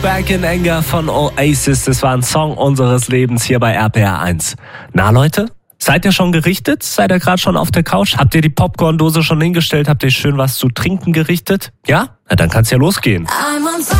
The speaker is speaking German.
Back in Anger von Oasis, das war ein Song unseres Lebens hier bei RPR 1. Na Leute, seid ihr schon gerichtet? Seid ihr gerade schon auf der Couch? Habt ihr die Popcorn-Dose schon hingestellt? Habt ihr schön was zu trinken gerichtet? Ja? Na dann kann's ja losgehen.